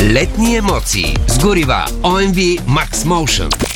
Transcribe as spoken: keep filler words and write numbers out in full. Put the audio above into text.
Летни емоции с горива О Ем Ви Max Motion.